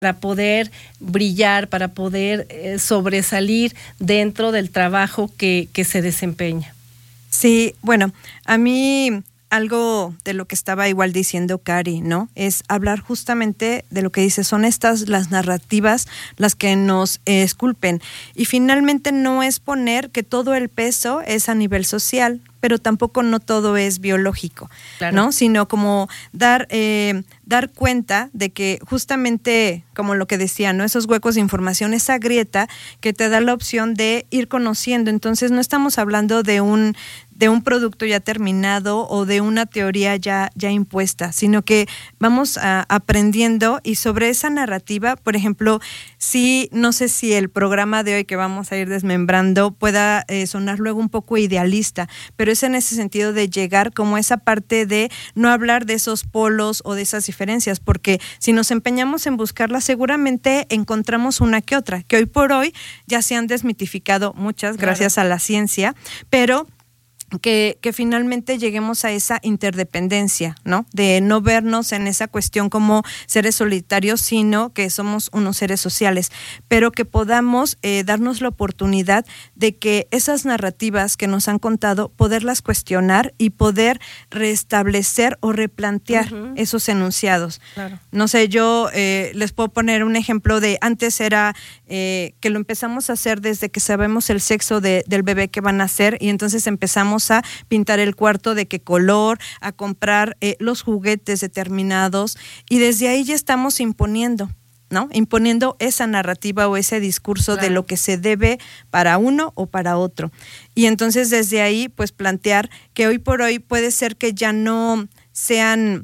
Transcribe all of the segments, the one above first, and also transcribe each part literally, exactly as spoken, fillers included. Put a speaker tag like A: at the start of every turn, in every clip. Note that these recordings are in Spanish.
A: para poder brillar, para poder eh, sobresalir dentro del trabajo que, que se desempeña.
B: Sí, bueno, a mí algo de lo que estaba igual diciendo Cari, ¿no? Es hablar justamente de lo que dice, son estas las narrativas las que nos eh, esculpen. Y finalmente no es poner que todo el peso es a nivel social, pero tampoco no todo es biológico, claro, ¿no? Sino como dar, eh, dar cuenta de que justamente, como lo que decía, ¿no? Esos huecos de información, esa grieta que te da la opción de ir conociendo. Entonces no estamos hablando de un de un producto ya terminado o de una teoría ya, ya impuesta, sino que vamos a, aprendiendo y sobre esa narrativa, por ejemplo, sí, no sé si el programa de hoy que vamos a ir desmembrando pueda eh, sonar luego un poco idealista, pero es en ese sentido de llegar como esa parte de no hablar de esos polos o de esas diferencias, porque si nos empeñamos en buscarlas, seguramente encontramos una que otra, que hoy por hoy ya se han desmitificado muchas, claro, gracias a la ciencia, pero Que, que finalmente lleguemos a esa interdependencia, ¿no? De no vernos en esa cuestión como seres solitarios, sino que somos unos seres sociales, pero que podamos eh, darnos la oportunidad de que esas narrativas que nos han contado, poderlas cuestionar y poder restablecer o replantear uh-huh. esos enunciados. Claro. No sé, yo eh, les puedo poner un ejemplo de antes era eh, que lo empezamos a hacer desde que sabemos el sexo de, del bebé que van a nacer y entonces empezamos a pintar el cuarto de qué color, a comprar eh, los juguetes determinados y desde ahí ya estamos imponiendo, ¿no? Imponiendo esa narrativa o ese discurso claro. de lo que se debe para uno o para otro. Y entonces desde ahí pues plantear que hoy por hoy puede ser que ya no sean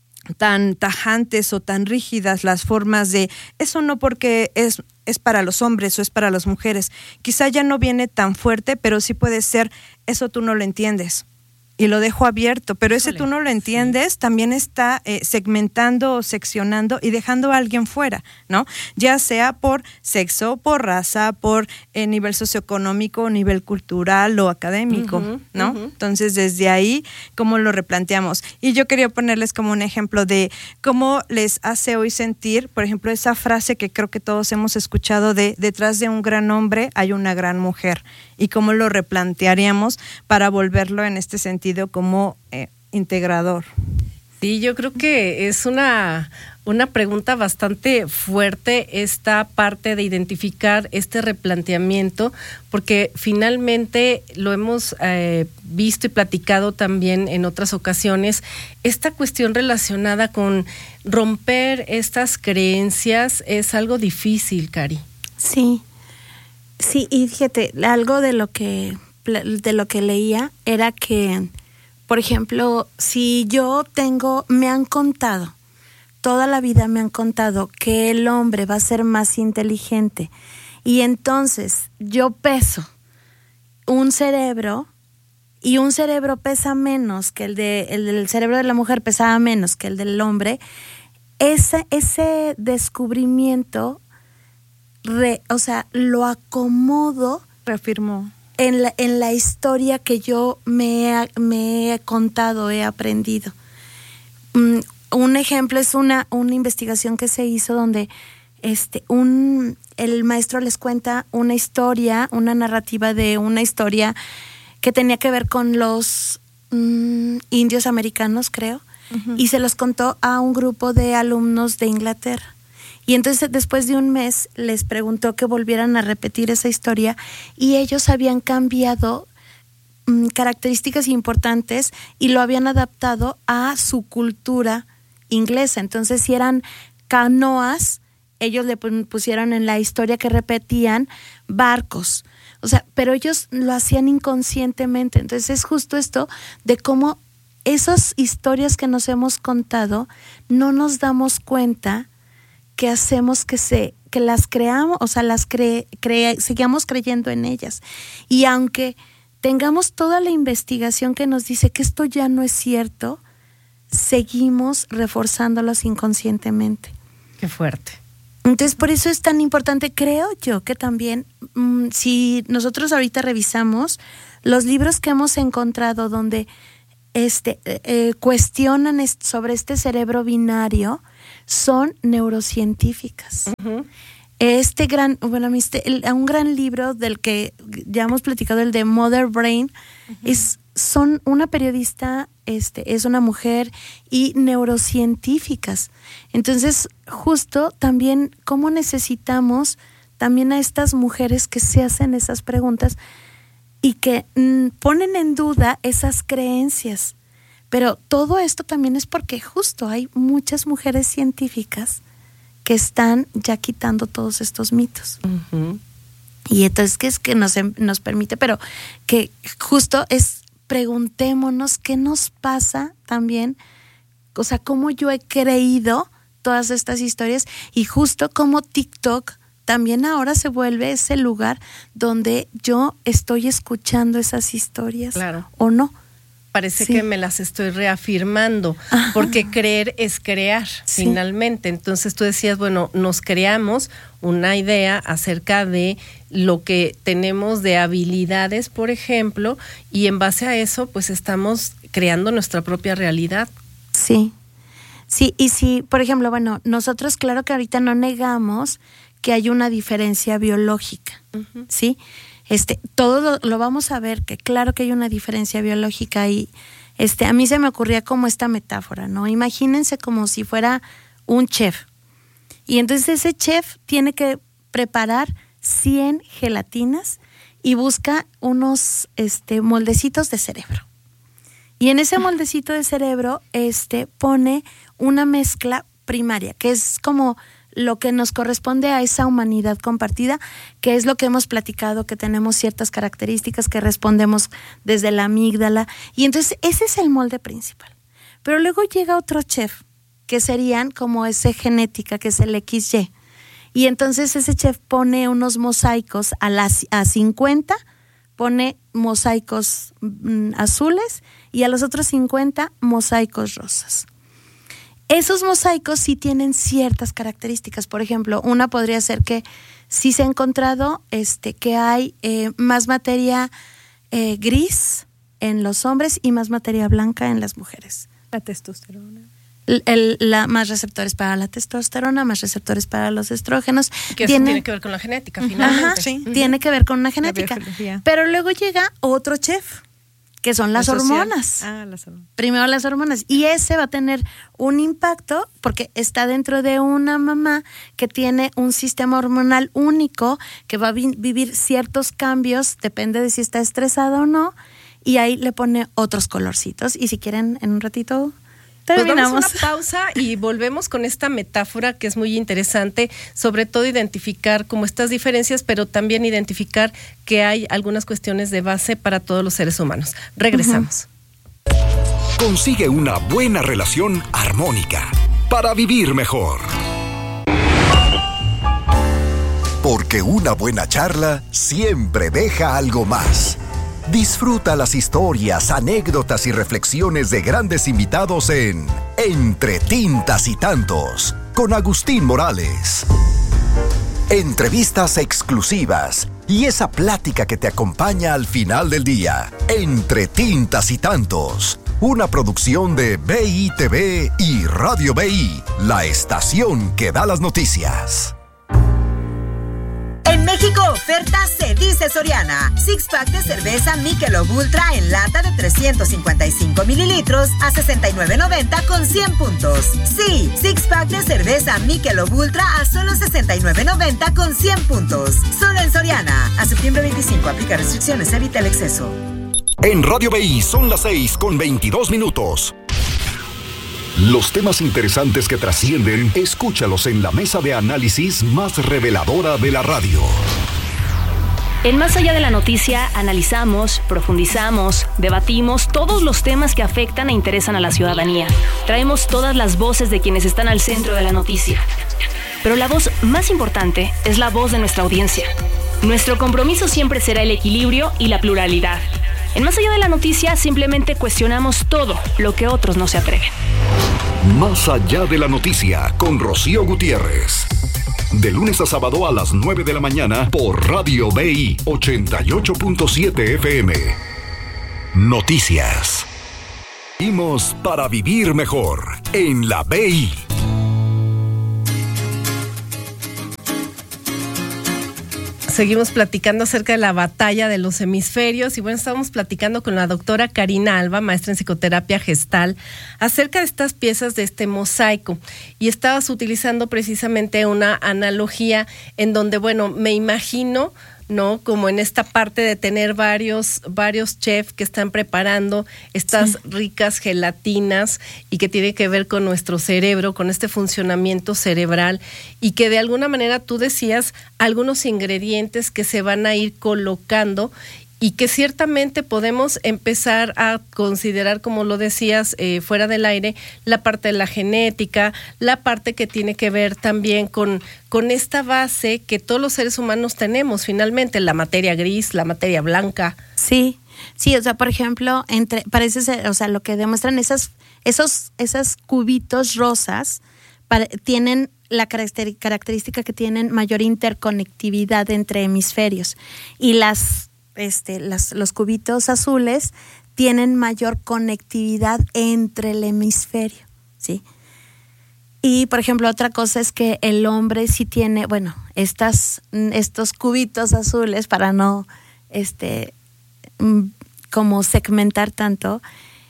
B: tan tajantes o tan rígidas las formas de eso no porque es es para los hombres o es para las mujeres. Quizá ya no viene tan fuerte, pero sí puede ser, eso tú no lo entiendes. Y lo dejo abierto, pero ese tú no lo entiendes, sí. también está eh, segmentando o seccionando y dejando a alguien fuera, ¿no? Ya sea por sexo, por raza, por eh, nivel socioeconómico, nivel cultural o académico, uh-huh, ¿no? Uh-huh. Entonces, desde ahí, ¿cómo lo replanteamos? Y yo quería ponerles como un ejemplo de cómo les hace hoy sentir, por ejemplo, esa frase que creo que todos hemos escuchado de detrás de un gran hombre hay una gran mujer, y cómo lo replantearíamos para volverlo en este sentido como eh, integrador.
A: Sí, yo creo que es una, una pregunta bastante fuerte esta parte de identificar este replanteamiento, porque finalmente lo hemos eh, visto y platicado también en otras ocasiones, esta cuestión relacionada con romper estas creencias es algo difícil, Cari.
C: Sí. Sí, y fíjate, algo de lo que de lo que leía era que, por ejemplo, si yo tengo, me han contado, toda la vida me han contado que el hombre va a ser más inteligente y entonces yo peso un cerebro y un cerebro pesa menos que el de el del cerebro de la mujer pesaba menos que el del hombre, ese ese descubrimiento Re, o sea, lo acomodo,
B: reafirmó,
C: en la, en la historia que yo me he, me he contado, he aprendido. Um, un ejemplo es una, una investigación que se hizo donde este, un, el maestro les cuenta una historia, una narrativa de una historia que tenía que ver con los um, indios americanos, creo, uh-huh. y se los contó a un grupo de alumnos de Inglaterra. Y entonces después de un mes les preguntó que volvieran a repetir esa historia y ellos habían cambiado mmm, características importantes y lo habían adaptado a su cultura inglesa. Entonces si eran canoas, ellos le pusieron en la historia que repetían barcos. O sea, pero ellos lo hacían inconscientemente. Entonces es justo esto de cómo esas historias que nos hemos contado no nos damos cuenta que hacemos que se que las creamos, o sea, las cre, cre, sigamos creyendo en ellas. Y aunque tengamos toda la investigación que nos dice que esto ya no es cierto, seguimos reforzándolos inconscientemente.
A: Qué fuerte.
C: Entonces, por eso es tan importante, creo yo, que también, mmm, si nosotros ahorita revisamos los libros que hemos encontrado donde este, eh, cuestionan est- sobre este cerebro binario, son neurocientíficas. Uh-huh. Este gran, bueno, un gran libro del que ya hemos platicado, el de Mother Brain, uh-huh. es, son una periodista, este, es una mujer y neurocientíficas. Entonces, justo también cómo necesitamos también a estas mujeres que se hacen esas preguntas y que mm, ponen en duda esas creencias. Pero todo esto también es porque justo hay muchas mujeres científicas que están ya quitando todos estos mitos. Uh-huh. Y entonces, ¿qué es que nos, nos permite? Pero que justo es, preguntémonos qué nos pasa también, o sea, cómo yo he creído todas estas historias y justo como TikTok también ahora se vuelve ese lugar donde yo estoy escuchando esas historias, claro. o no.
A: Parece
C: sí.
A: que me las estoy reafirmando, Ajá. porque creer es crear, sí. finalmente. Entonces tú decías, bueno, nos creamos una idea acerca de lo que tenemos de habilidades, por ejemplo, y en base a eso, pues estamos creando nuestra propia realidad.
C: Sí, sí, y sí, por ejemplo, bueno, nosotros claro que ahorita no negamos que hay una diferencia biológica, uh-huh. ¿sí? Este, todo lo, lo vamos a ver, que claro que hay una diferencia biológica y este, a mí se me ocurría como esta metáfora, ¿no? Imagínense como si fuera un chef. Y entonces ese chef tiene que preparar cien gelatinas y busca unos este, moldecitos de cerebro. Y en ese moldecito de cerebro este, pone una mezcla primaria, que es como lo que nos corresponde a esa humanidad compartida, que es lo que hemos platicado, que tenemos ciertas características, que respondemos desde la amígdala, y entonces ese es el molde principal. Pero luego llega otro chef, que serían como ese genética, que es el equis ye, y entonces ese chef pone unos mosaicos a las a cincuenta, pone mosaicos mm, azules, y a los otros cincuenta mosaicos rosas. Esos mosaicos sí tienen ciertas características. Por ejemplo, una podría ser que sí se ha encontrado este, que hay eh, más materia eh, gris en los hombres y más materia blanca en las mujeres.
B: La testosterona.
C: El, el, la, más receptores para la testosterona, más receptores para los estrógenos.
A: Que tiene, eso tiene que ver con la genética, finalmente.
C: Ajá, sí. Uh-huh. Tiene que ver con una genética. Pero luego llega otro chef, que son las hormonas.
B: Ah, las hormonas.
C: Primero las hormonas. Y ese va a tener un impacto porque está dentro de una mamá que tiene un sistema hormonal único, que va a vi- vivir ciertos cambios, depende de si está estresada o no, y ahí le pone otros colorcitos. Y si quieren, en un ratito terminamos.
A: Pues vamos a una pausa y volvemos con esta metáfora que es muy interesante, sobre todo identificar como estas diferencias, pero también identificar que hay algunas cuestiones de base para todos los seres humanos. Regresamos.
D: Uh-huh. Consigue una buena relación armónica para vivir mejor. Porque una buena charla siempre deja algo más. Disfruta las historias, anécdotas y reflexiones de grandes invitados en Entre Tintas y Tantos, con Agustín Morales. Entrevistas exclusivas y esa plática que te acompaña al final del día. Entre Tintas y Tantos, una producción de B I T V y Radio B I, la estación que da las noticias.
E: En México, oferta se dice Soriana. Six pack de cerveza Michelob Ultra en lata de trescientos cincuenta y cinco mililitros a sesenta y nueve noventa con cien puntos. Sí, six pack de cerveza Michelob Ultra a solo sesenta y nueve noventa con cien puntos. Solo en Soriana. A septiembre veinticinco, aplica restricciones, evita el exceso.
D: En Radio B I son las seis con veintidós minutos. Los temas interesantes que trascienden, escúchalos en la mesa de análisis más reveladora de la radio.
F: En Más Allá de la Noticia analizamos, profundizamos, debatimos todos los temas que afectan e interesan a la ciudadanía. Traemos todas las voces de quienes están al centro de la noticia. Pero la voz más importante es la voz de nuestra audiencia. Nuestro compromiso siempre será el equilibrio y la pluralidad. En Más Allá de la Noticia simplemente cuestionamos todo lo que otros no se atreven.
D: Más Allá de la Noticia con Rocío Gutiérrez. De lunes a sábado a las nueve de la mañana por Radio B I ochenta y ocho punto siete F M. Noticias. Vivimos para vivir mejor en la B I.
A: Seguimos platicando acerca de la batalla de los hemisferios y bueno, estábamos platicando con la doctora Karina Alba, maestra en psicoterapia gestal, acerca de estas piezas de este mosaico y estabas utilizando precisamente una analogía en donde, bueno, me imagino, ¿no? Como en esta parte de tener varios, varios chefs que están preparando estas sí. ricas gelatinas y que tiene que ver con nuestro cerebro, con este funcionamiento cerebral y que de alguna manera tú decías algunos ingredientes que se van a ir colocando y que ciertamente podemos empezar a considerar, como lo decías eh, fuera del aire, la parte de la genética, la parte que tiene que ver también con, con esta base que todos los seres humanos tenemos finalmente, la materia gris, la materia blanca.
C: Sí, sí, o sea, por ejemplo, entre parece ser, o sea, lo que demuestran esas, esos, esos cubitos rosas para, tienen la característica que tienen mayor interconectividad entre hemisferios y las Este, las, los cubitos azules tienen mayor conectividad entre el hemisferio, ¿sí? Y, por ejemplo, otra cosa es que el hombre sí tiene, bueno, estas, estos cubitos azules, para no, este, como segmentar tanto,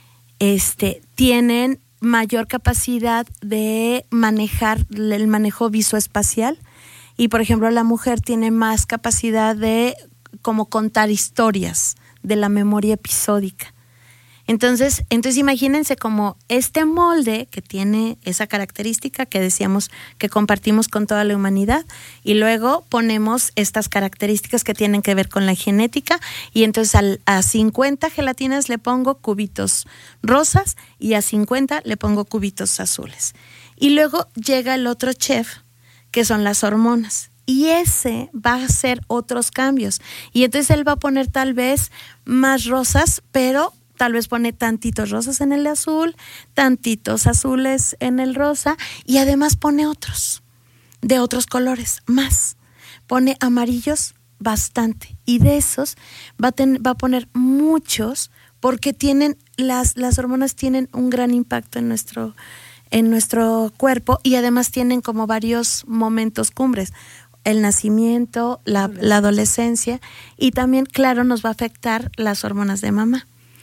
C: este, tienen mayor capacidad de manejar el manejo visoespacial y, por ejemplo, la mujer tiene más capacidad de como contar historias de la memoria episódica. Entonces, entonces imagínense como este molde que tiene esa característica que decíamos que compartimos con toda la humanidad y luego ponemos estas características que tienen que ver con la genética y entonces al, a cincuenta gelatinas le pongo cubitos rosas y a cincuenta le pongo cubitos azules. Y luego llega el otro chef que son las hormonas. Y ese va a hacer otros cambios. Y entonces él va a poner tal vez más rosas, pero tal vez pone tantitos rosas en el azul, tantitos azules en el rosa, y además pone otros, de otros colores, más. Pone amarillos bastante. Y de esos va a, ten, va a poner muchos, porque tienen, las, las hormonas tienen un gran impacto en nuestro, en nuestro cuerpo, y además tienen como varios momentos cumbres. El nacimiento, la, la adolescencia y también, claro, nos va a afectar las hormonas de mamá.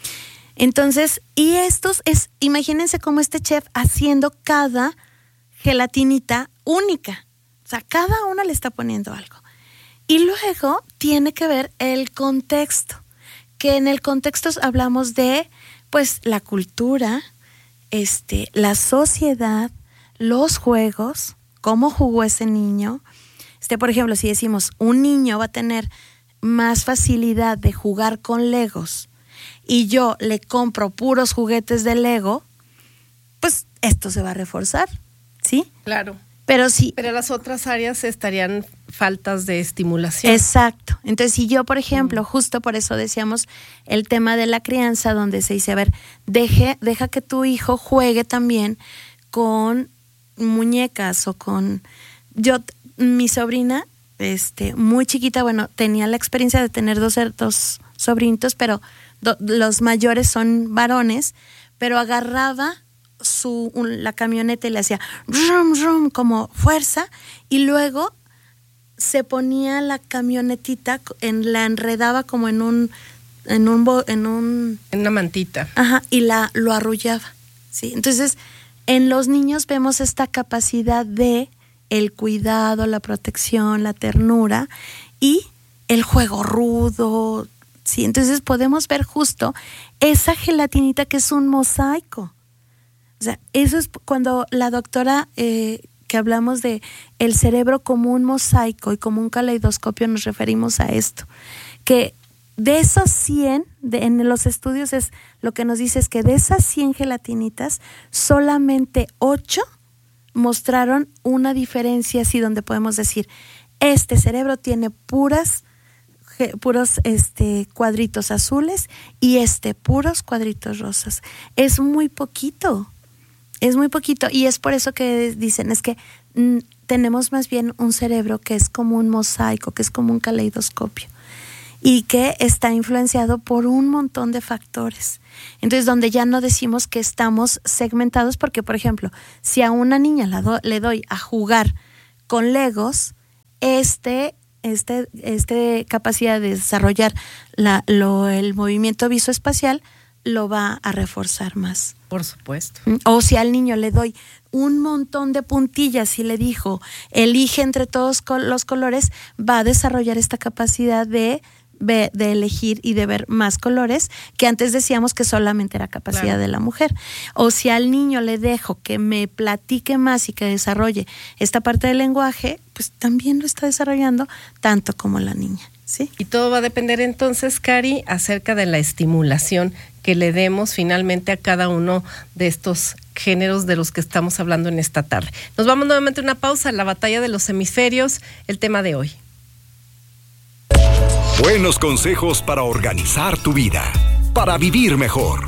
C: Entonces, y estos es, imagínense cómo este chef haciendo cada gelatinita única. O sea, cada una le está poniendo algo. Y luego tiene que ver el contexto, que en el contexto hablamos de, pues, la cultura, este, la sociedad, los juegos, cómo jugó ese niño. Este, por ejemplo, si decimos un niño va a tener más facilidad de jugar con Legos y yo le compro puros juguetes de Lego, pues esto se va a reforzar, ¿sí?
A: Claro.
C: Pero sí.
A: Pero las otras áreas estarían faltas de estimulación.
C: Exacto. Entonces, si yo, por ejemplo, mm. justo por eso decíamos el tema de la crianza, donde se dice, a ver, deje, deja que tu hijo juegue también con muñecas o con... yo Mi sobrina, este, muy chiquita, bueno, tenía la experiencia de tener dos, dos sobrinitos, pero do, los mayores son varones, pero agarraba su un, la camioneta y le hacía rum, rum, como fuerza, y luego se ponía la camionetita, en, la enredaba como en un, en un, en un,
A: en una mantita.
C: Ajá, y la lo arrullaba, ¿sí? Entonces, en los niños vemos esta capacidad de el cuidado, la protección, la ternura y el juego rudo, ¿sí? Entonces podemos ver justo esa gelatinita que es un mosaico. O sea, eso es cuando la doctora, eh, que hablamos de el cerebro como un mosaico y como un caleidoscopio, nos referimos a esto. Que de esos cien, de, en los estudios es lo que nos dice es que de esas cien gelatinitas, solamente ocho mostraron una diferencia así donde podemos decir, este cerebro tiene puras, puros este, cuadritos azules y este puros cuadritos rosas. Es muy poquito, es muy poquito y es por eso que dicen, es que mm, tenemos más bien un cerebro que es como un mosaico, que es como un caleidoscopio y que está influenciado por un montón de factores. Entonces, donde ya no decimos que estamos segmentados, porque, por ejemplo, si a una niña la do, le doy a jugar con Legos, este este, este capacidad de desarrollar la, lo, el movimiento visoespacial, lo va a reforzar más.
A: Por supuesto.
C: O si al niño le doy un montón de puntillas y le dijo, elige entre todos los colores, va a desarrollar esta capacidad de, de, de elegir y de ver más colores, que antes decíamos que solamente era capacidad claro. de la mujer. O si al niño le dejo que me platique más y que desarrolle esta parte del lenguaje, pues también lo está desarrollando tanto como la niña. ¿Sí?
A: Y todo va a depender entonces, Cari, acerca de la estimulación que le demos finalmente a cada uno de estos géneros de los que estamos hablando en esta tarde. Nos vamos nuevamente a una pausa, la batalla de los hemisferios, el tema de hoy.
D: Buenos consejos para organizar tu vida, para vivir mejor.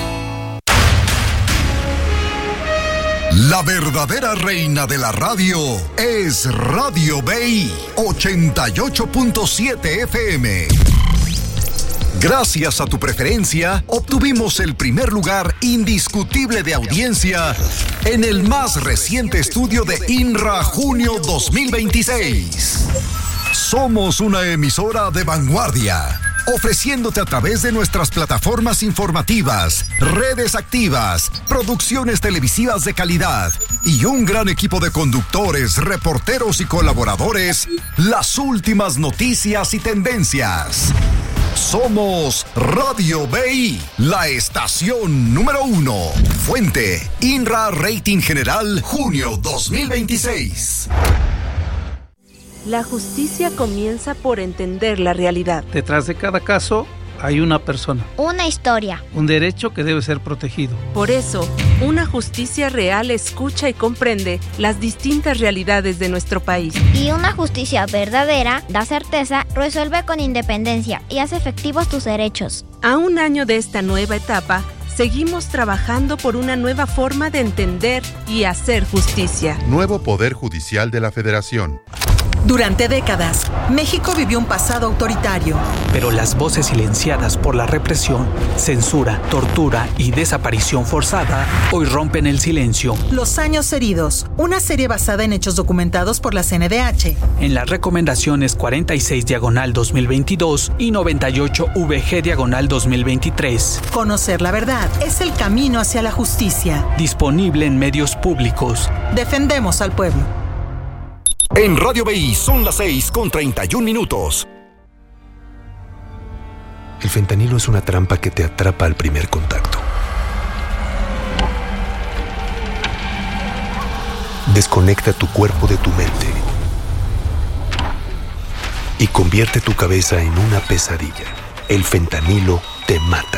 D: La verdadera reina de la radio es Radio B I ochenta y ocho punto siete F M. Gracias a tu preferencia, obtuvimos el primer lugar indiscutible de audiencia en el más reciente estudio de INRA Junio dos mil veintiséis. Somos una emisora de vanguardia, ofreciéndote a través de nuestras plataformas informativas, redes activas, producciones televisivas de calidad y un gran equipo de conductores, reporteros y colaboradores, las últimas noticias y tendencias. Somos Radio B I, la estación número uno. Fuente, INRA Rating General, junio dos mil veintiséis.
G: La justicia comienza por entender la realidad.
H: Detrás de cada caso hay una persona.
I: Una historia.
H: Un derecho que debe ser protegido.
G: Por eso, una justicia real escucha y comprende las distintas realidades de nuestro país.
I: Y una justicia verdadera da certeza, resuelve con independencia y hace efectivos tus derechos.
G: A un año de esta nueva etapa, seguimos trabajando por una nueva forma de entender y hacer justicia.
J: Nuevo Poder Judicial de la Federación.
K: Durante décadas, México vivió un pasado autoritario.
L: Pero las voces silenciadas por la represión, censura, tortura y desaparición forzada hoy rompen el silencio.
K: Los años heridos, una serie basada en hechos documentados por la C N D H.
L: En las recomendaciones cuarenta y seis diagonal dos mil veintidós y noventa y ocho V G diagonal dos mil veintitrés.
K: Conocer la verdad es el camino hacia la justicia.
L: Disponible en medios públicos.
K: Defendemos al pueblo.
D: En Radio B I son las seis con treinta y un minutos.
M: El fentanilo es una trampa que te atrapa al primer contacto. Desconecta tu cuerpo de tu mente y convierte tu cabeza en una pesadilla. El fentanilo te mata.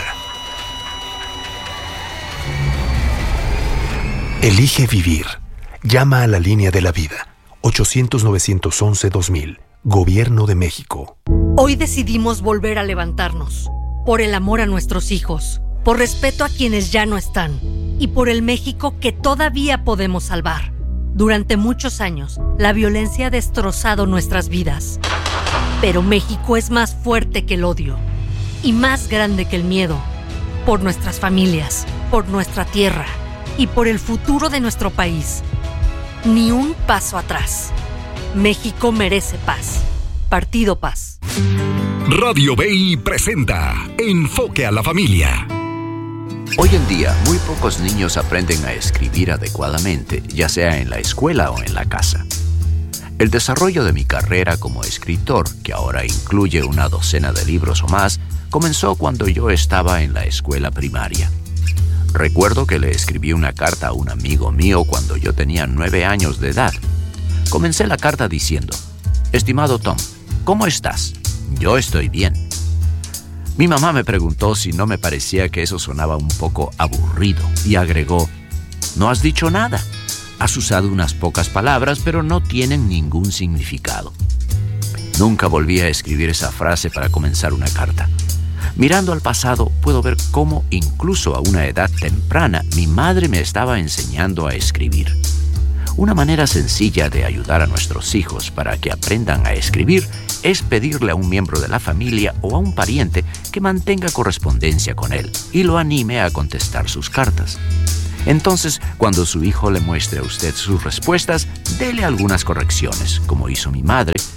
M: Elige vivir. Llama a la línea de la vida. ochocientos, novecientos once, dos mil. Gobierno de México.
N: Hoy decidimos volver a levantarnos. Por el amor a nuestros hijos. Por respeto a quienes ya no están. Y por el México que todavía podemos salvar. Durante muchos años, la violencia ha destrozado nuestras vidas. Pero México es más fuerte que el odio. Y más grande que el miedo. Por nuestras familias. Por nuestra tierra. Y por el futuro de nuestro país. Ni un paso atrás. México merece paz. Partido Paz.
D: Radio B I presenta Enfoque a la Familia.
O: Hoy en día, muy pocos niños aprenden a escribir adecuadamente, ya sea en la escuela o en la casa. El desarrollo de mi carrera como escritor, que ahora incluye una docena de libros o más, comenzó cuando yo estaba en la escuela primaria. Recuerdo que le escribí una carta a un amigo mío cuando yo tenía nueve años de edad. Comencé la carta diciendo: estimado Tom, ¿cómo estás? Yo estoy bien. Mi mamá me preguntó si no me parecía que eso sonaba un poco aburrido y agregó: no has dicho nada. Has usado unas pocas palabras, pero no tienen ningún significado. Nunca volví a escribir esa frase para comenzar una carta. Mirando al pasado, puedo ver cómo, incluso a una edad temprana, mi madre me estaba enseñando a escribir. Una manera sencilla de ayudar a nuestros hijos para que aprendan a escribir es pedirle a un miembro de la familia o a un pariente que mantenga correspondencia con él y lo anime a contestar sus cartas. Entonces, cuando su hijo le muestre a usted sus respuestas, dele algunas correcciones, como hizo mi madre,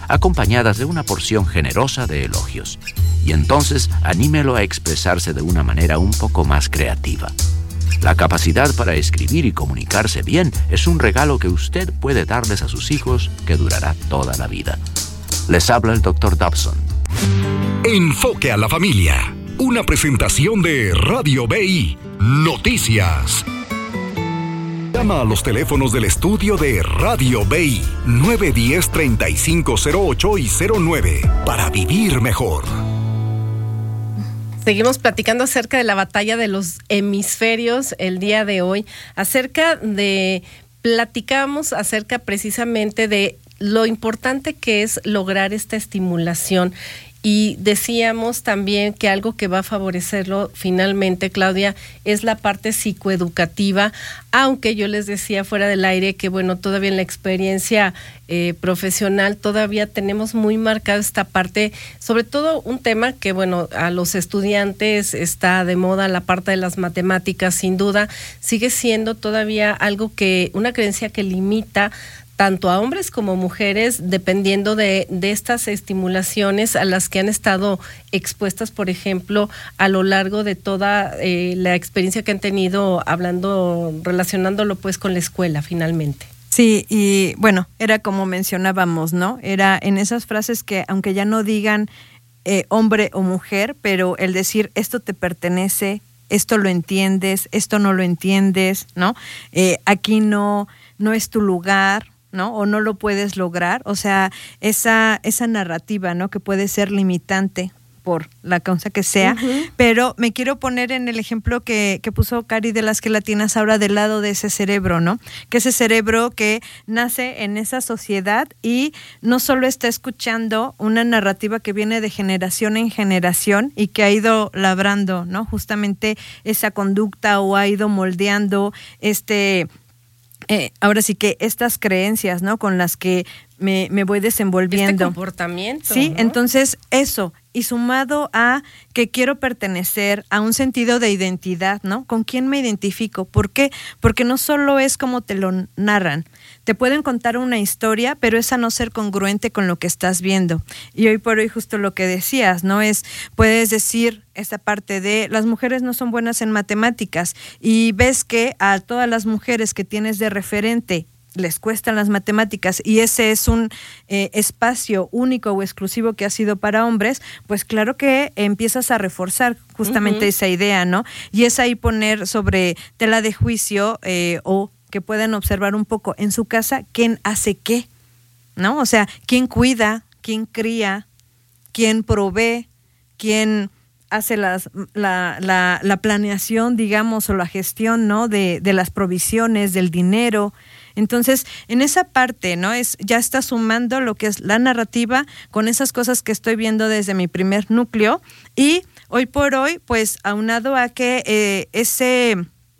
O: acompañadas de una porción generosa de elogios. Y entonces anímelo a expresarse de una manera un poco más creativa. La capacidad para escribir y comunicarse bien es un regalo que usted puede darles a sus hijos que durará toda la vida. Les habla el doctor Dobson.
D: Enfoque a la familia. Una presentación de Radio B I Noticias. Llama a los teléfonos del estudio de Radio B I nueve uno cero, treinta y cinco cero ocho y cero nueve para vivir mejor.
A: Seguimos platicando acerca de la batalla de los hemisferios el día de hoy, acerca de, platicamos acerca precisamente de lo importante que es lograr esta estimulación. Y decíamos también que algo que va a favorecerlo finalmente, Claudia, es la parte psicoeducativa, aunque yo les decía fuera del aire que bueno, todavía en la experiencia eh, profesional todavía tenemos muy marcada esta parte, sobre todo un tema que bueno, a los estudiantes está de moda, la parte de las matemáticas, sin duda, sigue siendo todavía algo que, una creencia que limita tanto a hombres como mujeres, dependiendo de, de estas estimulaciones a las que han estado expuestas, por ejemplo, a lo largo de toda eh, la experiencia que han tenido, hablando, relacionándolo pues con la escuela, finalmente.
B: Sí, y bueno, era como mencionábamos, ¿no? Era en esas frases que, aunque ya no digan eh, hombre o mujer, pero el decir esto te pertenece, esto lo entiendes, esto no lo entiendes, ¿no? Eh, aquí no, no es tu lugar, ¿no? O no lo puedes lograr, o sea, esa esa narrativa, ¿no? Que puede ser limitante por la causa que sea, uh-huh. Pero me quiero poner en el ejemplo que, que puso Cari de las gelatinas ahora del lado de ese cerebro, ¿no? Que ese cerebro que nace en esa sociedad y no solo está escuchando una narrativa que viene de generación en generación y que ha ido labrando, ¿no? Justamente esa conducta o ha ido moldeando este... Eh, ahora sí que estas creencias, ¿no? Con las que me, me voy desenvolviendo.
A: Este comportamiento.
B: Sí,
A: ¿no?
B: Entonces eso, y sumado a que quiero pertenecer a un sentido de identidad, ¿no? ¿Con quién me identifico? ¿Por qué? Porque no solo es como te lo narran. Te pueden contar una historia, pero es a no ser congruente con lo que estás viendo. Y hoy por hoy justo lo que decías, ¿no? Es, puedes decir esta parte de las mujeres no son buenas en matemáticas y ves que a todas las mujeres que tienes de referente les cuestan las matemáticas y ese es un eh, espacio único o exclusivo que ha sido para hombres, pues claro que empiezas a reforzar justamente uh-huh. esa idea, ¿no? Y es ahí poner sobre tela de juicio eh, o que puedan observar un poco en su casa quién hace qué, ¿no? O sea, quién cuida, quién cría, quién provee, quién hace las, la, la, la planeación, digamos, o la gestión, ¿no? De, de las provisiones, del dinero. Entonces, en esa parte, ¿no? Es, ya está sumando lo que es la narrativa con esas cosas que estoy viendo desde mi primer núcleo y hoy por hoy, pues, aunado a que eh, ese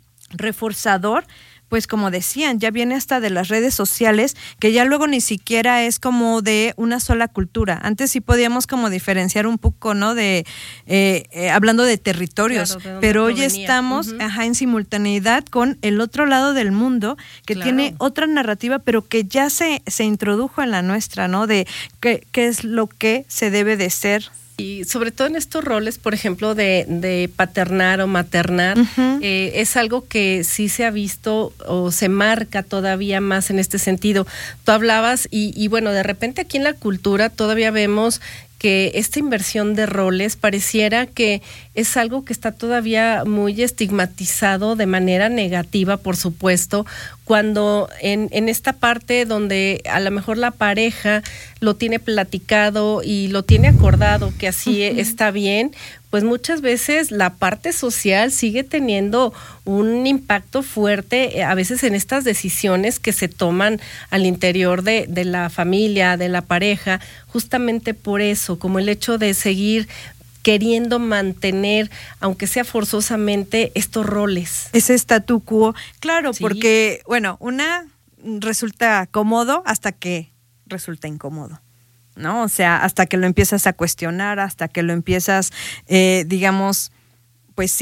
B: reforzador, pues como decían, ya viene hasta de las redes sociales, que ya luego ni siquiera es como de una sola cultura. Antes sí podíamos como diferenciar un poco, ¿no? De eh, eh, hablando de territorios, claro, de pero hoy provenía. Estamos uh-huh. ajá, en simultaneidad con el otro lado del mundo que claro. tiene otra narrativa, pero que ya se, se introdujo en la nuestra, ¿no? De qué, qué es lo que se debe de ser.
A: Y sobre todo en estos roles, por ejemplo, de, de paternar o maternar, uh-huh. eh, es algo que sí se ha visto o se marca todavía más en este sentido. Tú hablabas y, y bueno, de repente aquí en la cultura todavía vemos que esta inversión de roles pareciera que es algo que está todavía muy estigmatizado de manera negativa, por supuesto, cuando en, en esta parte donde a lo mejor la pareja lo tiene platicado y lo tiene acordado que así uh-huh. está bien, pues muchas veces la parte social sigue teniendo un impacto fuerte, a veces en estas decisiones que se toman al interior de, de la familia, de la pareja, justamente por eso, como el hecho de seguir queriendo mantener, aunque sea forzosamente, estos roles.
B: Ese statu quo, claro, sí. Porque, bueno, una resulta cómodo hasta que resulta incómodo, ¿no? O sea, hasta que lo empiezas a cuestionar, hasta que lo empiezas, eh, digamos, pues sí,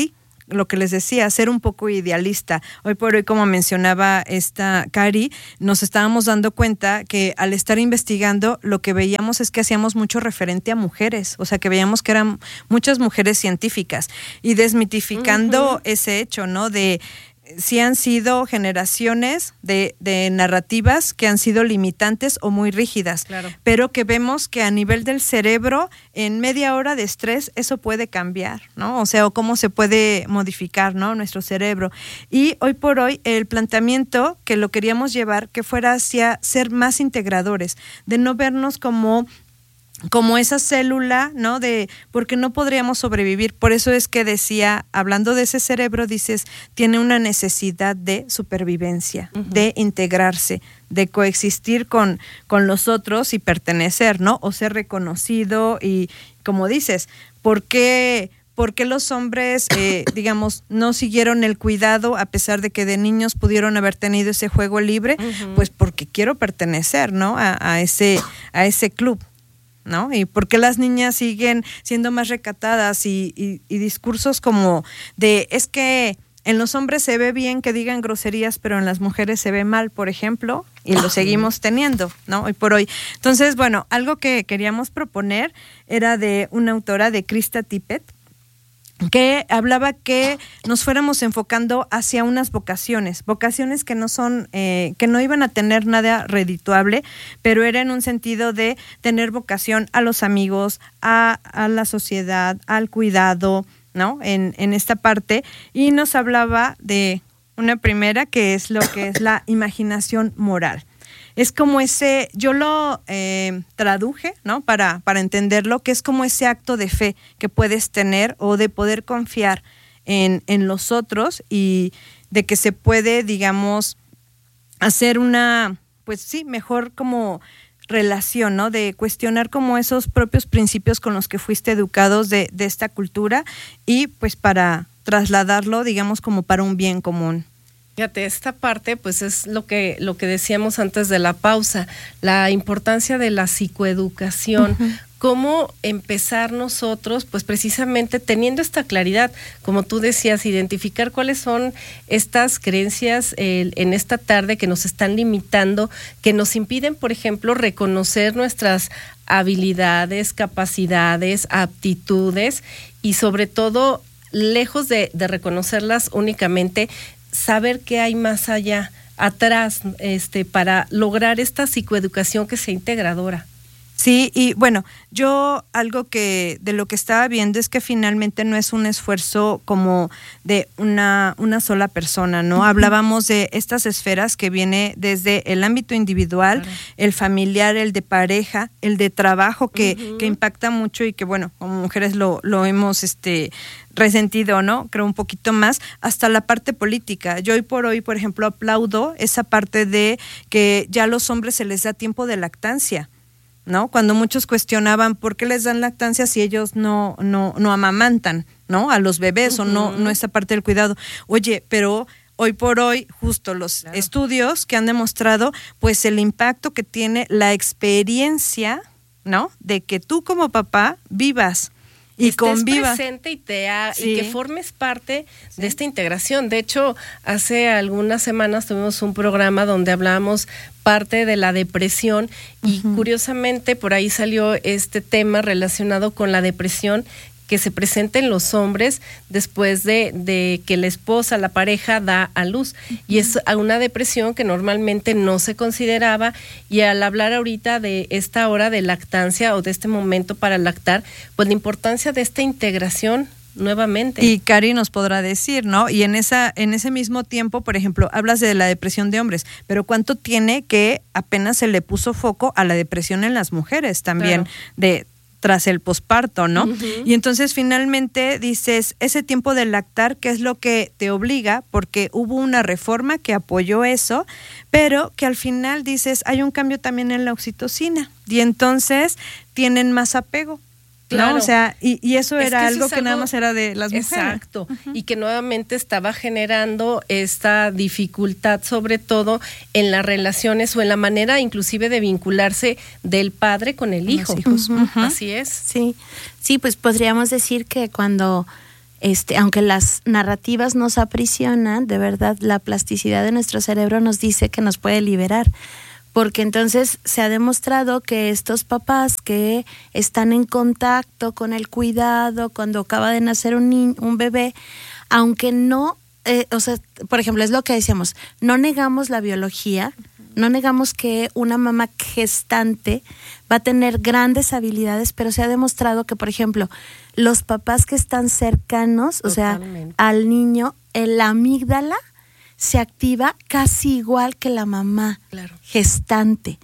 B: lo que les decía, ser un poco idealista. Hoy por hoy, como mencionaba esta Cari, nos estábamos dando cuenta que al estar investigando, lo que veíamos es que hacíamos mucho referente a mujeres, o sea, que veíamos que eran muchas mujeres científicas, y desmitificando uh-huh. ese hecho, ¿no? De si han sido generaciones de, de narrativas que han sido limitantes o muy rígidas, claro. pero que vemos que a nivel del cerebro, en media hora de estrés, eso puede cambiar, ¿no? O sea, o cómo se puede modificar, ¿no? Nuestro cerebro. Y hoy por hoy, el planteamiento que lo queríamos llevar, que fuera hacia ser más integradores, de no vernos como como esa célula, ¿no? De porque no podríamos sobrevivir. Por eso es que decía, hablando de ese cerebro, dices, tiene una necesidad de supervivencia, uh-huh. de integrarse, de coexistir con, con los otros y pertenecer, ¿no? O ser reconocido y, como dices, ¿por qué... ¿Por qué los hombres, eh, digamos, no siguieron el cuidado a pesar de que de niños pudieron haber tenido ese juego libre? Uh-huh. Pues porque quiero pertenecer, ¿no? A, a ese, a ese club, ¿no? Y por qué las niñas siguen siendo más recatadas y, y, y discursos como de, es que en los hombres se ve bien que digan groserías, pero en las mujeres se ve mal, por ejemplo, y lo seguimos teniendo, ¿no? Hoy por hoy. Entonces, bueno, algo que queríamos proponer era de una autora, de Krista Tippett, que hablaba que nos fuéramos enfocando hacia unas vocaciones, vocaciones que no son, eh, que no iban a tener nada redituable, pero era en un sentido de tener vocación a los amigos, a, a la sociedad, al cuidado, ¿no? En, en esta parte, y nos hablaba de una primera que es lo que es la imaginación moral. Es como ese, yo lo eh, traduje, ¿no? Para, para entenderlo, que es como ese acto de fe que puedes tener o de poder confiar en, en los otros y de que se puede, digamos, hacer una, pues sí, mejor como relación, ¿no? De cuestionar como esos propios principios con los que fuiste educados de, de esta cultura y pues para trasladarlo, digamos, como para un bien común.
A: Fíjate, esta parte pues es lo que lo que decíamos antes de la pausa, la importancia de la psicoeducación, uh-huh. cómo empezar nosotros pues precisamente teniendo esta claridad, como tú decías, identificar cuáles son estas creencias eh, en esta tarde que nos están limitando, que nos impiden, por ejemplo, reconocer nuestras habilidades, capacidades, aptitudes y sobre todo, lejos de, de reconocerlas únicamente, saber qué hay más allá, atrás, este, para lograr esta psicoeducación que sea integradora.
B: Sí, y bueno, yo algo que de lo que estaba viendo es que finalmente no es un esfuerzo como de una, una sola persona, ¿no? Uh-huh. Hablábamos de estas esferas que viene desde el ámbito individual, claro. el familiar, el de pareja, el de trabajo, que, uh-huh. que impacta mucho y que, bueno, como mujeres lo, lo hemos este resentido, ¿no? Creo un poquito más, hasta la parte política. Yo hoy por hoy, por ejemplo, aplaudo esa parte de que ya a los hombres se les da tiempo de lactancia, ¿no? Cuando muchos cuestionaban por qué les dan lactancia si ellos no, no, no amamantan, ¿no? A los bebés uh-huh. o no, no esa parte del cuidado. Oye, pero hoy por hoy, justo los claro. estudios que han demostrado, pues el impacto que tiene la experiencia, ¿no? De que tú como papá vivas y
A: estés
B: convivas
A: presente y te ha,
B: sí.
A: y que formes parte sí. de esta integración. De hecho, hace algunas semanas tuvimos un programa donde hablábamos parte de la depresión y uh-huh. curiosamente por ahí salió este tema relacionado con la depresión que se presenta en los hombres después de, de que la esposa, la pareja da a luz. Uh-huh. Y es una depresión que normalmente no se consideraba, y al hablar ahorita de esta hora de lactancia o de este momento para lactar, pues la importancia de esta integración nuevamente.
B: Y Cari nos podrá decir, ¿no? Y en esa en ese mismo tiempo, por ejemplo, hablas de la depresión de hombres, pero ¿cuánto tiene que apenas se le puso foco a la depresión en las mujeres también? Claro. de tras el posparto, ¿no? Uh-huh. Y entonces finalmente dices, ese tiempo de lactar, ¿qué es lo que te obliga? Porque hubo una reforma que apoyó eso, pero que al final dices, hay un cambio también en la oxitocina, y entonces tienen más apego. Claro. ¿No? O sea, y, y eso era es que eso algo que algo, nada más era de las mujeres.
A: Exacto,
B: uh-huh.
A: y que nuevamente estaba generando esta dificultad, sobre todo en las relaciones o en la manera inclusive de vincularse del padre con el hijo.
B: Hijos. Uh-huh.
A: Así es.
C: Sí, sí, pues podríamos decir que cuando este, aunque las narrativas nos aprisionan, de verdad la plasticidad de nuestro cerebro nos dice que nos puede liberar. Porque entonces se ha demostrado que estos papás que están en contacto con el cuidado cuando acaba de nacer un niño, un bebé, aunque no, eh, o sea, por ejemplo, es lo que decíamos, no negamos la biología, no negamos que una mamá gestante va a tener grandes habilidades, pero se ha demostrado que, por ejemplo, los papás que están cercanos, Totalmente. o sea, al niño, la amígdala se activa casi igual que la mamá claro. gestante.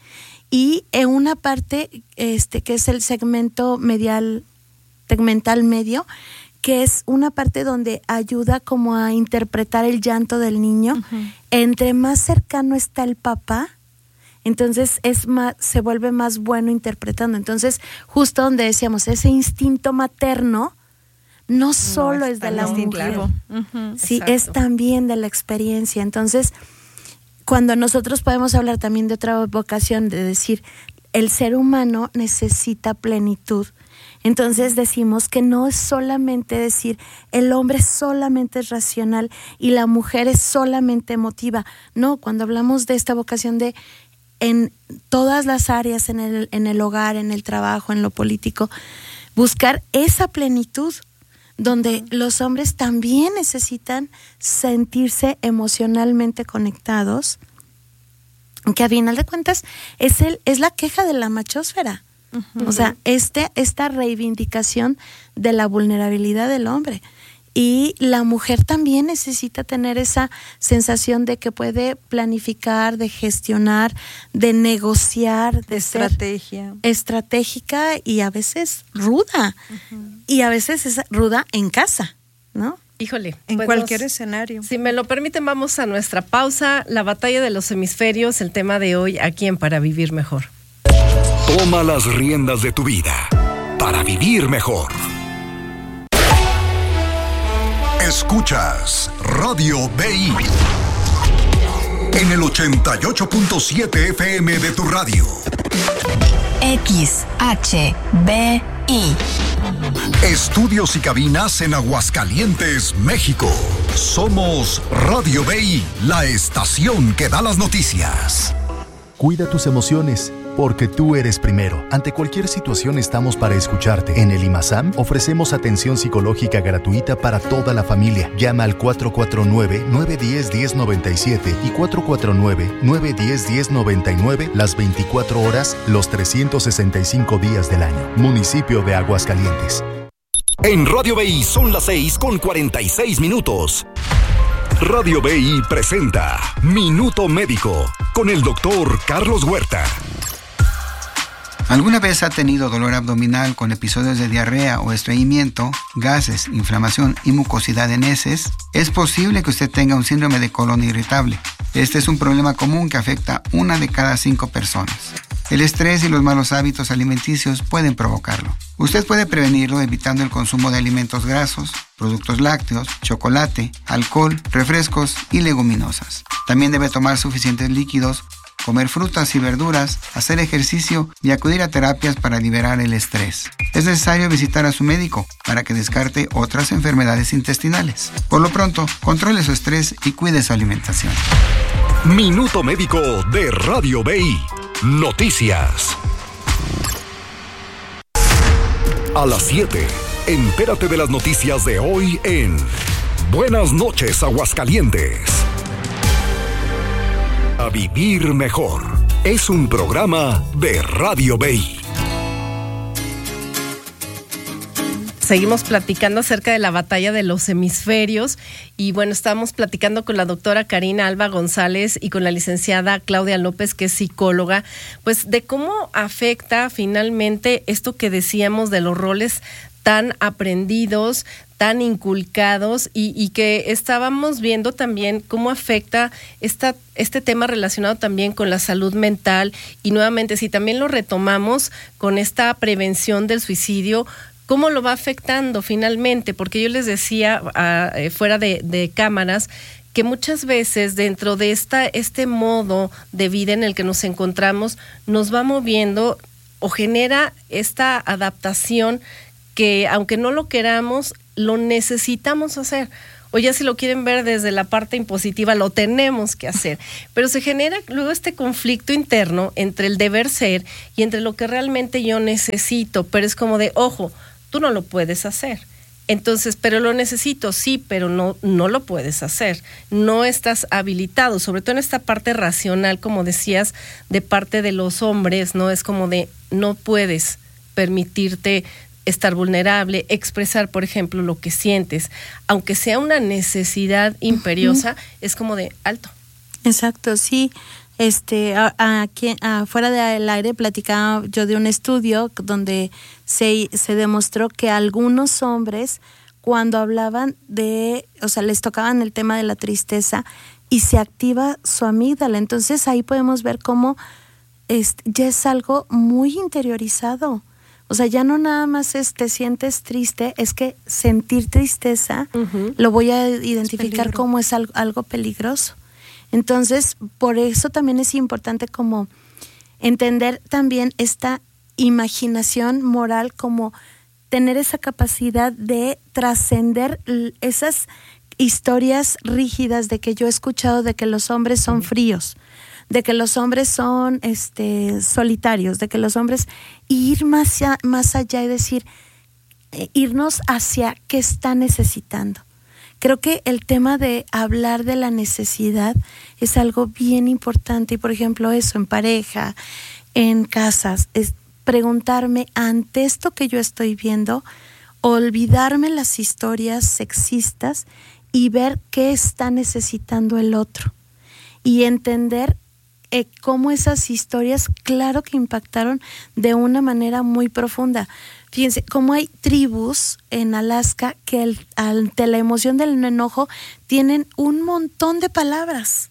C: Y en una parte, este, que es el segmento medial, tegmental medio, que es una parte donde ayuda como a interpretar el llanto del niño. Uh-huh. Entre más cercano está el papá, entonces es más, se vuelve más bueno interpretando. Entonces, justo donde decíamos, ese instinto materno, no, no solo es, es de la mujer, uh-huh, sí, exacto. es también de la experiencia. Entonces, cuando nosotros podemos hablar también de otra vocación, de decir, el ser humano necesita plenitud, entonces decimos que no es solamente decir, el hombre solamente es racional y la mujer es solamente emotiva. No, cuando hablamos de esta vocación de en todas las áreas, en el, en el hogar, en el trabajo, en lo político, buscar esa plenitud, donde los hombres también necesitan sentirse emocionalmente conectados, que a final de cuentas es el es la queja de la machósfera. Uh-huh. O sea, este esta reivindicación de la vulnerabilidad del hombre. Y la mujer también necesita tener esa sensación de que puede planificar, de gestionar, de negociar, de
B: estrategia.
C: Ser estratégica y a veces ruda. Uh-huh. Y a veces es ruda en casa, ¿no?
A: Híjole.
B: En
A: pues
B: cualquier
A: nos,
B: escenario.
A: Si me lo permiten, vamos a nuestra pausa. La batalla de los hemisferios, el tema de hoy aquí en Para Vivir Mejor.
D: Toma las riendas de tu vida para vivir mejor. Escuchas Radio B I en el ochenta y ocho punto siete F M de tu radio.
P: X H B I.
D: Estudios y cabinas en Aguascalientes, México. Somos Radio B I, la estación que da las noticias.
M: Cuida tus emociones, porque tú eres primero. Ante cualquier situación estamos para escucharte. En el IMASAM ofrecemos atención psicológica gratuita para toda la familia. Llama al cuatro cuatro nueve, nueve uno cero, uno cero nueve siete y cuatro cuatro nueve, nueve uno cero, uno cero nueve nueve las veinticuatro horas, los trescientos sesenta y cinco días del año. Municipio de Aguascalientes.
D: En Radio B I son las seis con cuarenta y seis minutos. Radio B I presenta Minuto Médico con el doctor Carlos Huerta.
Q: ¿Alguna vez ha tenido dolor abdominal con episodios de diarrea o estreñimiento, gases, inflamación y mucosidad en heces? Es posible que usted tenga un síndrome de colon irritable. Este es un problema común que afecta a una de cada cinco personas. El estrés y los malos hábitos alimenticios pueden provocarlo. Usted puede prevenirlo evitando el consumo de alimentos grasos, productos lácteos, chocolate, alcohol, refrescos y leguminosas. También debe tomar suficientes líquidos, comer frutas y verduras, hacer ejercicio y acudir a terapias para liberar el estrés. Es necesario visitar a su médico para que descarte otras enfermedades intestinales. Por lo pronto, controle su estrés y cuide su alimentación.
D: Minuto Médico de Radio B I. Noticias. A las siete, entérate de las noticias de hoy en Buenas noches, Aguascalientes. A Vivir Mejor es un programa de Radio B I.
A: Seguimos platicando acerca de la batalla de los hemisferios y bueno, estamos platicando con la doctora Karina Alba González y con la licenciada Claudia López, que es psicóloga, pues de cómo afecta finalmente esto que decíamos de los roles tan aprendidos, tan inculcados y, y que estábamos viendo también cómo afecta esta, este tema relacionado también con la salud mental y nuevamente si también lo retomamos con esta prevención del suicidio, ¿cómo lo va afectando finalmente? Porque yo les decía uh, fuera de, de cámaras que muchas veces dentro de esta este modo de vida en el que nos encontramos nos va moviendo o genera esta adaptación que aunque no lo queramos, lo necesitamos hacer. O ya si lo quieren ver desde la parte impositiva, lo tenemos que hacer. Pero se genera luego este conflicto interno entre el deber ser y entre lo que realmente yo necesito. Pero es como de, ojo, tú no lo puedes hacer. Entonces, pero lo necesito, sí, pero no, no lo puedes hacer. No estás habilitado, sobre todo en esta parte racional, como decías, de parte de los hombres, ¿no? Es como de, no puedes permitirte estar vulnerable, expresar, por ejemplo, lo que sientes, aunque sea una necesidad imperiosa, uh-huh. es como de alto.
C: Exacto, sí. Este, aquí afuera del aire platicaba yo de un estudio donde se, se demostró que algunos hombres, cuando hablaban de, o sea, les tocaban el tema de la tristeza y se activa su amígdala. Entonces ahí podemos ver cómo es, ya es algo muy interiorizado. O sea, ya no nada más es te sientes triste, es que sentir tristeza uh-huh. lo voy a identificar es como es algo, algo peligroso. Entonces, por eso también es importante como entender también esta imaginación moral, como tener esa capacidad de trascender esas historias rígidas de que yo he escuchado de que los hombres son uh-huh. fríos, de que los hombres son este, solitarios, de que los hombres, ir más, allá, más allá y decir, eh, irnos hacia qué está necesitando. Creo que el tema de hablar de la necesidad es algo bien importante y, por ejemplo, eso en pareja, en casas, es preguntarme ante esto que yo estoy viendo, olvidarme las historias sexistas y ver qué está necesitando el otro y entender eh, cómo esas historias, claro que impactaron de una manera muy profunda. Fíjense, cómo hay tribus en Alaska que el, ante la emoción del enojo tienen un montón de palabras.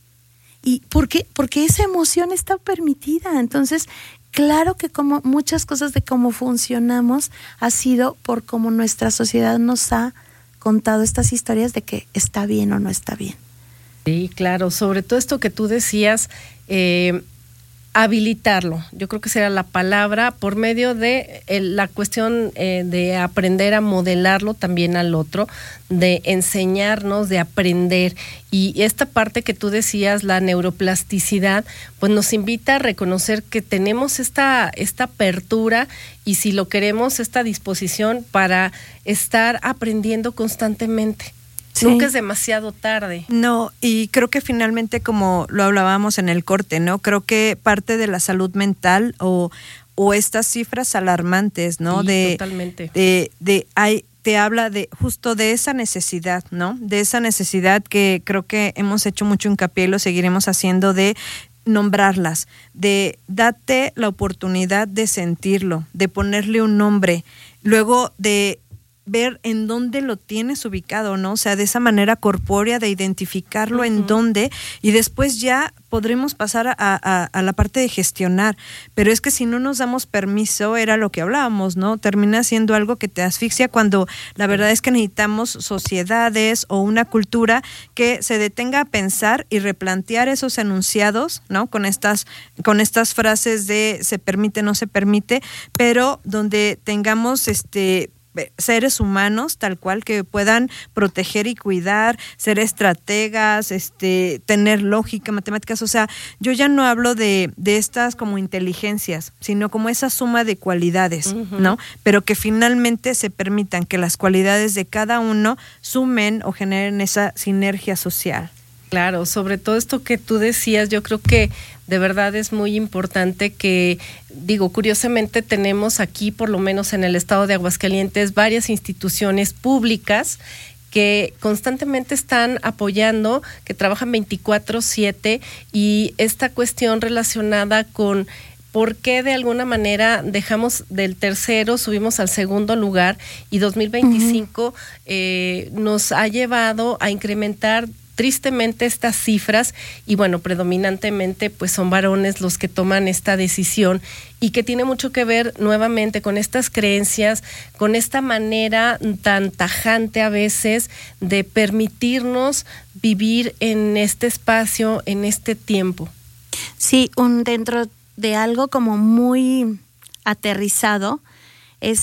C: ¿Y por qué? Porque esa emoción está permitida. Entonces, claro que como muchas cosas de cómo funcionamos ha sido por cómo nuestra sociedad nos ha contado estas historias de que está bien o no está bien.
A: Sí, claro. Sobre todo esto que tú decías, eh, habilitarlo, yo creo que será la palabra, por medio de eh, la cuestión eh, de aprender a modelarlo también al otro, de enseñarnos, de aprender. Y esta parte que tú decías, la neuroplasticidad, pues nos invita a reconocer que tenemos esta, esta apertura y, si lo queremos, esta disposición para estar aprendiendo constantemente. Sí. Nunca es demasiado tarde.
B: No, y creo que finalmente, como lo hablábamos en el corte, ¿no? Creo que parte de la salud mental o, o estas cifras alarmantes, ¿no?
A: Sí,
B: de,
A: totalmente.
B: De, de, hay, te habla de justo de esa necesidad, ¿no? De esa necesidad que creo que hemos hecho mucho hincapié y lo seguiremos haciendo, de nombrarlas, de date la oportunidad de sentirlo, de ponerle un nombre, luego de ver en dónde lo tienes ubicado, ¿no? O sea, de esa manera corpórea de identificarlo uh-huh. en dónde, y después ya podremos pasar a, a, a la parte de gestionar. Pero es que si no nos damos permiso, era lo que hablábamos, ¿no? Termina siendo algo que te asfixia, cuando la verdad es que necesitamos sociedades o una cultura que se detenga a pensar y replantear esos enunciados, ¿no? Con estas, con estas frases de se permite, no se permite, pero donde tengamos este seres humanos tal cual que puedan proteger y cuidar, ser estrategas, este, tener lógica, matemáticas. O sea, yo ya no hablo de, de estas como inteligencias, sino como esa suma de cualidades, uh-huh. ¿no? Pero que finalmente se permitan que las cualidades de cada uno sumen o generen esa sinergia social.
A: Claro, sobre todo esto que tú decías, yo creo que de verdad es muy importante que, digo, curiosamente tenemos aquí, por lo menos en el estado de Aguascalientes, varias instituciones públicas que constantemente están apoyando, que trabajan veinticuatro siete, y esta cuestión relacionada con por qué de alguna manera dejamos del tercero, subimos al segundo lugar, y dos mil veinticinco uh-huh. eh, nos ha llevado a incrementar tristemente estas cifras, y bueno, predominantemente pues son varones los que toman esta decisión, y que tiene mucho que ver nuevamente con estas creencias, con esta manera tan tajante a veces de permitirnos vivir en este espacio, en este tiempo.
C: Sí, un dentro de algo como muy aterrizado es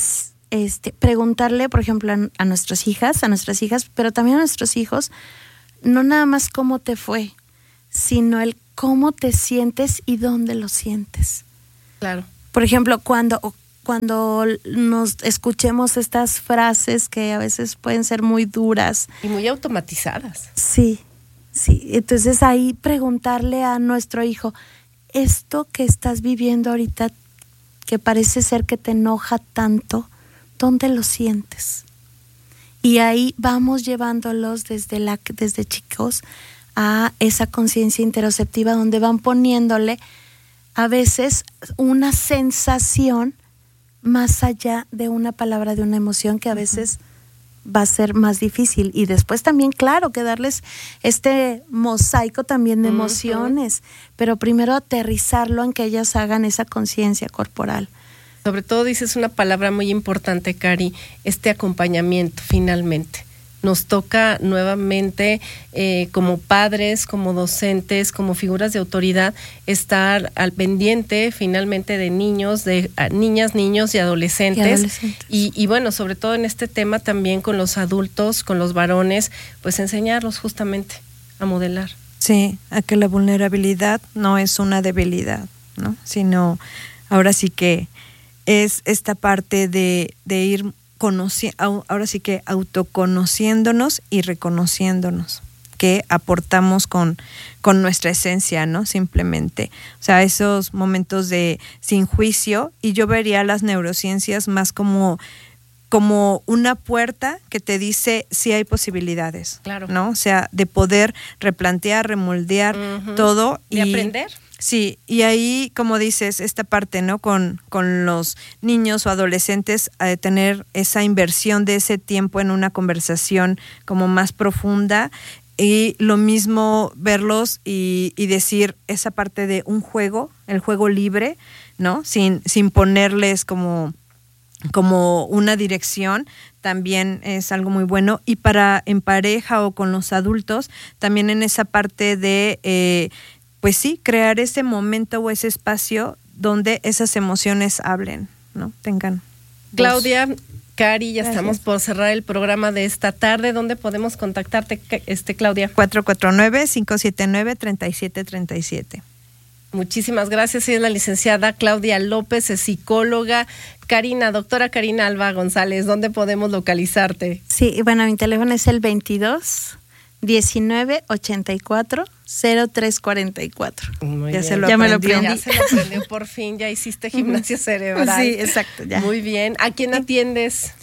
C: este, preguntarle, por ejemplo, a, a nuestras hijas, a nuestras hijas, pero también a nuestros hijos, no nada más cómo te fue, sino el cómo te sientes y dónde lo sientes.
A: Claro.
C: Por ejemplo, cuando, cuando nos escuchemos estas frases que a veces pueden ser muy duras.
A: Y muy automatizadas.
C: Sí, sí. Entonces ahí preguntarle a nuestro hijo, esto que estás viviendo ahorita, que parece ser que te enoja tanto, ¿dónde lo sientes? Y ahí vamos llevándolos desde, la, desde chicos a esa conciencia interoceptiva donde van poniéndole a veces una sensación más allá de una palabra, de una emoción que a veces uh-huh. va a ser más difícil. Y después también, claro, que darles este mosaico también de uh-huh. emociones, pero primero aterrizarlo en que ellas hagan esa conciencia corporal.
A: Sobre todo dices una palabra muy importante, Cari, este acompañamiento finalmente. Nos toca nuevamente eh, como padres, como docentes, como figuras de autoridad, estar al pendiente finalmente de niños, de a, niñas, niños y adolescentes. Y, adolescentes. Y, y bueno, sobre todo en este tema también con los adultos, con los varones, pues enseñarlos justamente a modelar.
B: Sí, a que la vulnerabilidad no es una debilidad, ¿no? Sino ahora sí que es esta parte de, de ir conoci- ahora sí que autoconociéndonos y reconociéndonos que aportamos con, con nuestra esencia, ¿no? Simplemente. O sea, esos momentos de sin juicio, y yo vería las neurociencias más como, como una puerta que te dice si hay posibilidades,
A: claro,
B: ¿no? O sea, de poder replantear, remoldear uh-huh. todo.
A: De y aprender.
B: Sí, y ahí, como dices, esta parte, ¿no? Con, con los niños o adolescentes, a tener esa inversión de ese tiempo en una conversación como más profunda, y lo mismo verlos y, y decir esa parte de un juego, el juego libre, ¿no? Sin, sin ponerles como, como una dirección, también es algo muy bueno. Y para en pareja o con los adultos, también en esa parte de... Eh, pues sí, crear ese momento o ese espacio donde esas emociones hablen, ¿no? Tengan.
A: Claudia, Cari, ya
B: Gracias.
A: Estamos por cerrar el programa de esta tarde. ¿Dónde podemos contactarte, este, Claudia?
B: cuatro cuatro nueve, cinco siete nueve, tres siete tres siete.
A: Muchísimas gracias. Ella es la licenciada Claudia López, es psicóloga. Karina, doctora Karina Alba González, ¿dónde podemos localizarte?
C: Sí, bueno, mi teléfono es el veintidós diecinueve ochenta y cuatro cero tres cuarenta y cuatro.
A: Muy
C: ya
A: bien.
C: se lo
A: ya
C: aprendí.
A: me lo aprendí. Ya se lo aprendió por fin, ya hiciste gimnasia cerebral.
C: Sí, exacto. Ya.
A: Muy bien. ¿A quién atiendes?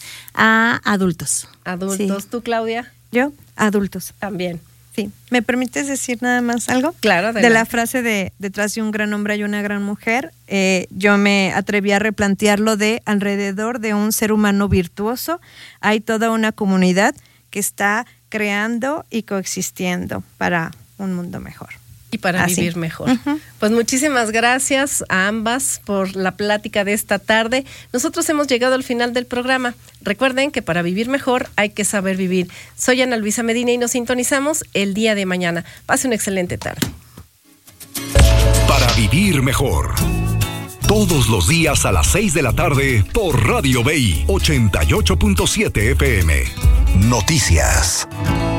C: A adultos.
A: Adultos.
C: Sí.
A: ¿Tú, Claudia?
B: Yo, adultos.
A: También.
B: Sí. ¿Me permites decir nada más algo?
A: Claro, adelante.
B: De la frase de detrás de un gran hombre hay una gran mujer, eh, yo me atreví a replantearlo de alrededor de un ser humano virtuoso hay toda una comunidad que está creando y coexistiendo para un mundo mejor.
A: Y para
B: Así.
A: vivir mejor.
B: Uh-huh.
A: Pues muchísimas gracias a ambas por la plática de esta tarde. Nosotros hemos llegado al final del programa. Recuerden que para vivir mejor hay que saber vivir. Soy Ana Luisa Medina y nos sintonizamos el día de mañana. Pase una excelente tarde.
D: Para vivir mejor. Todos los días a las seis de la tarde por Radio B I ochenta y ocho punto siete F M. Noticias.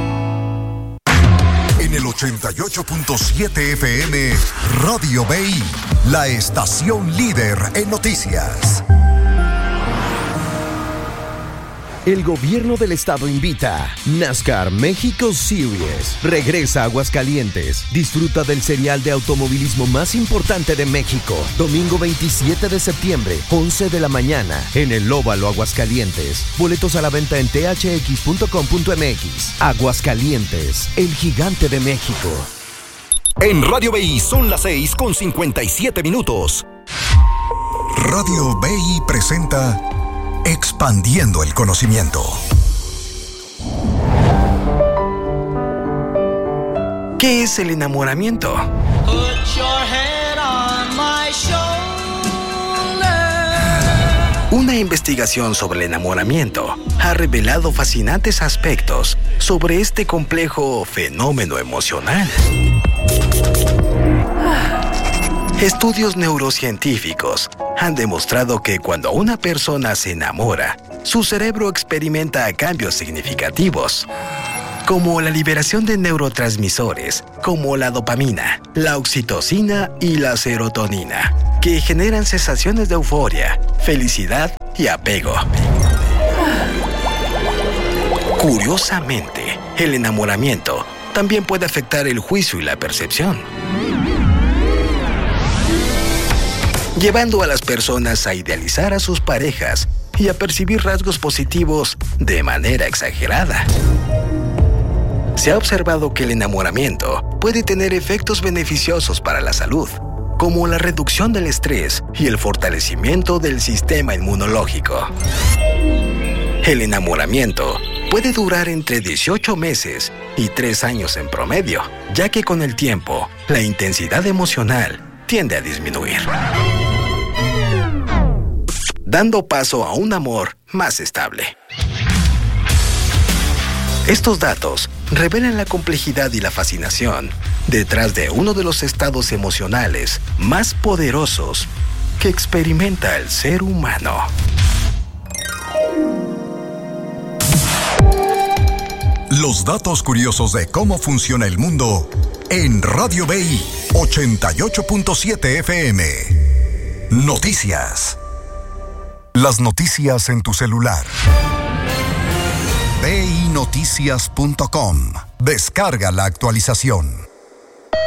D: En el ochenta y ocho punto siete F M, Radio B I, la estación líder en noticias.
R: El gobierno del estado invita. NASCAR México Series regresa a Aguascalientes. Disfruta del serial de automovilismo más importante de México. Domingo veintisiete de septiembre, once de la mañana, en el Óvalo Aguascalientes. Boletos a la venta en t h x punto com punto m x. Aguascalientes, el gigante de México.
D: En Radio B I son las seis con cincuenta y siete minutos. Radio B I presenta Expandiendo el conocimiento.
S: ¿Qué es el enamoramiento? Una investigación sobre el enamoramiento ha revelado fascinantes aspectos sobre este complejo fenómeno emocional. Estudios neurocientíficos han demostrado que cuando una persona se enamora, su cerebro experimenta cambios significativos, como la liberación de neurotransmisores, como la dopamina, la oxitocina y la serotonina, que generan sensaciones de euforia, felicidad y apego. Curiosamente, el enamoramiento también puede afectar el juicio y la percepción, llevando a las personas a idealizar a sus parejas y a percibir rasgos positivos de manera exagerada. Se ha observado que el enamoramiento puede tener efectos beneficiosos para la salud, como la reducción del estrés y el fortalecimiento del sistema inmunológico. El enamoramiento puede durar entre dieciocho meses y tres años en promedio, ya que con el tiempo, la intensidad emocional tiende a disminuir, dando paso a un amor más estable. Estos datos revelan la complejidad y la fascinación detrás de uno de los estados emocionales más poderosos que experimenta el ser humano.
D: Los datos curiosos de cómo funciona el mundo en Radio B I ochenta y ocho punto siete F M. Noticias. Las noticias en tu celular. B I noticias punto com. Descarga la actualización.